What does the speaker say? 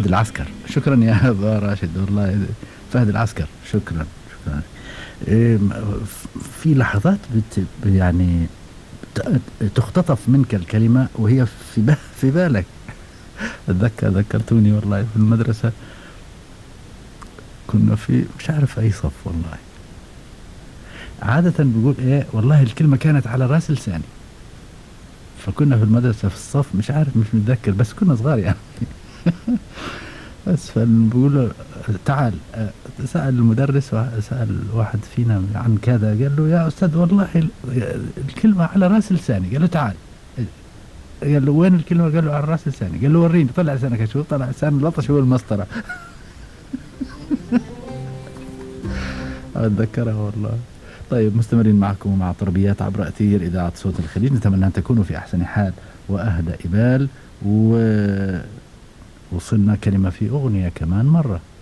فهد العسكر. شكرا يا أبا راشد والله. فهد العسكر، شكرا شكرا. إيه، في لحظات يعني تختطف منك الكلمة وهي في بالك. أتذكر، ذكرتوني والله في المدرسة كنا في مش عارف أي صف والله، عادة بيقول إيه والله الكلمة كانت على رأس لساني. فكنا في المدرسة في الصف مش عارف، مش متذكر، بس كنا صغار يعني. بس فبقول له تعال، سأل المدرس، سأل واحد فينا عن كذا، قال له يا أستاذ والله الكلمة على رأس لساني. قال له تعال، قال له وين الكلمة؟ قال له على رأس لساني. قال له وريني. طلع لسانك أشوف. طلع لسان لطش هو المسطرة. أتذكرها والله. طيب مستمرين معكم مع طربيات عبر أثير إذاعة صوت الخليج. نتمنى أن تكونوا في أحسن حال وأهدى إبال. ووصلنا كلمة في أغنية كمان مرة.